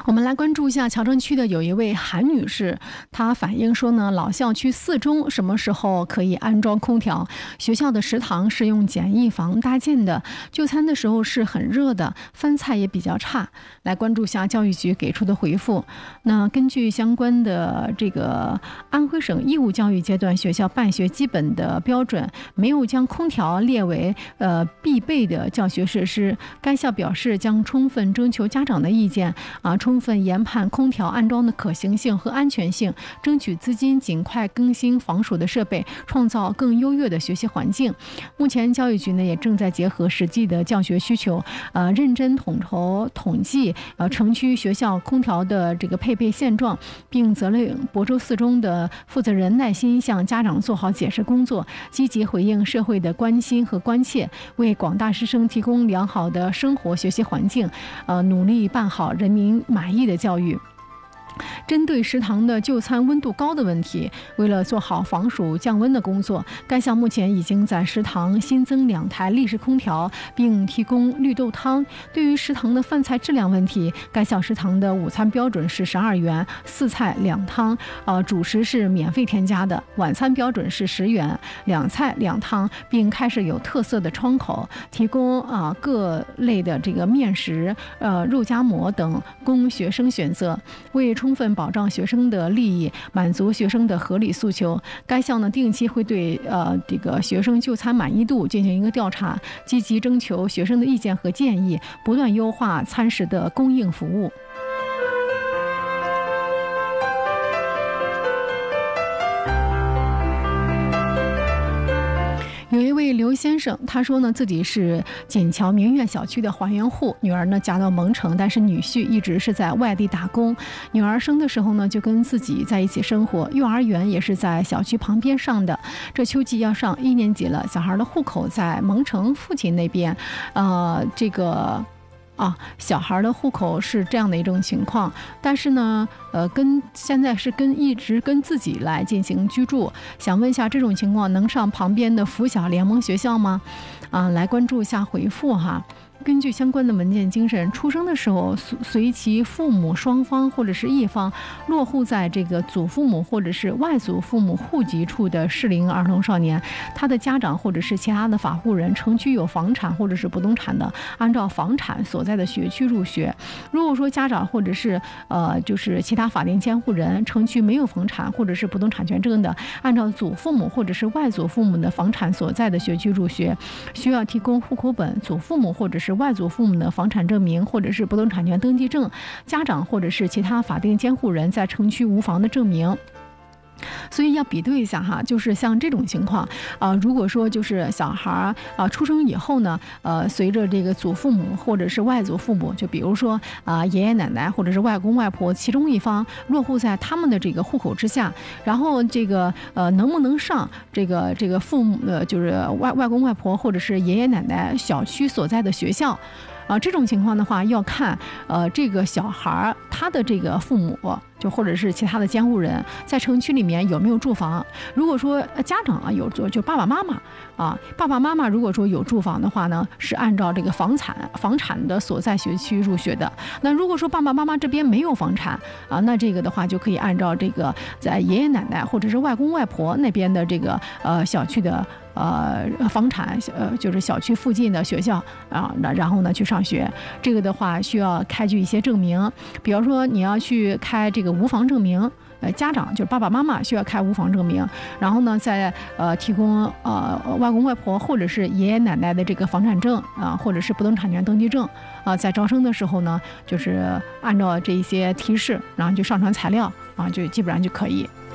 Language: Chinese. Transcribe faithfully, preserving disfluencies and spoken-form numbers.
我们来关注一下桥城区的有一位韩女士，她反映说呢，老校区四中什么时候可以安装空调？学校的食堂是用简易房搭建的，就餐的时候是很热的，饭菜也比较差。来关注一下教育局给出的回复。那根据相关的这个安徽省义务教育阶段学校办学基本的标准，没有将空调列为呃必备的教学设施。该校表示将充分征求家长的意见啊，充分研判空调安装的可行性和安全性，争取资金尽快更新防暑的设备，创造更优越的学习环境。目前教育局呢也正在结合实际的教学需求，呃，认真统筹统计呃城区学校空调的这个配备现状，并责令亳州四中的负责人耐心向家长做好解释工作，积极回应社会的关心和关切，为广大师生提供良好的生活学习环境，呃，努力办好人民满意的教育。针对食堂的就餐温度高的问题，为了做好防暑降温的工作，该校目前已经在食堂新增两台立式空调，并提供绿豆汤。对于食堂的饭菜质量问题，该校食堂的午餐标准是十二元，四菜两汤，呃，主食是免费添加的；晚餐标准是十元，两菜两汤，并开设有特色的窗口，提供啊、呃、各类的这个面食、呃肉夹馍等供学生选择。为充分保障学生的利益，满足学生的合理诉求，该校呢定期会对呃这个学生就餐满意度进行一个调查，积极征求学生的意见和建议，不断优化餐食的供应服务。有一位刘先生，他说呢，自己是锦桥明苑小区的还原户，女儿呢嫁到蒙城，但是女婿一直是在外地打工。女儿生的时候呢，就跟自己在一起生活，幼儿园也是在小区旁边上的。这秋季要上一年级了，小孩的户口在蒙城父亲那边，呃，这个。啊，小孩的户口是这样的一种情况，但是呢，呃，跟现在是跟一直跟自己来进行居住。想问一下，这种情况能上旁边的附小联盟学校吗？啊，来关注一下回复哈。根据相关的文件精神，出生的时候随其父母双方或者是一方落户在这个祖父母或者是外祖父母户籍处的适龄儿童少年，他的家长或者是其他的法户人，城区有房产或者是不动产的，按照房产所在的学区入学。如果说家长或者是呃就是其他法定监护人，城区没有房产或者是不动产权证的，按照祖父母或者是外祖父母的房产所在的学区入学，需要提供户口本、祖父母或者是外祖父母的房产证明或者是不动产权登记证，家长或者是其他法定监护人在城区无房的证明。所以要比对一下哈，就是像这种情况啊、呃，如果说就是小孩啊、呃、出生以后呢，呃，随着这个祖父母或者是外祖父母，就比如说啊、呃、爷爷奶奶或者是外公外婆其中一方落户在他们的这个户口之下，然后这个呃能不能上这个这个父母呃就是外外公外婆或者是爷爷奶奶小区所在的学校。啊，这种情况的话，要看呃这个小孩他的这个父母，就或者是其他的监护人，在城区里面有没有住房。如果说家长啊有住，就爸爸妈妈啊，爸爸妈妈如果说有住房的话呢，是按照这个房产房产的所在学区入学的。那如果说爸爸妈妈这边没有房产啊，那这个的话就可以按照这个在爷爷奶奶或者是外公外婆那边的这个呃小区的。呃，房产呃就是小区附近的学校啊，然后呢去上学。这个的话需要开具一些证明，比方说你要去开这个无房证明。呃，家长就是爸爸妈妈需要开无房证明，然后呢，再呃提供呃外公外婆或者是爷爷奶奶的这个房产证啊、呃，或者是不动产权登记证啊、呃，在招生的时候呢，就是按照这一些提示，然后就上传材料啊，就基本上就可以。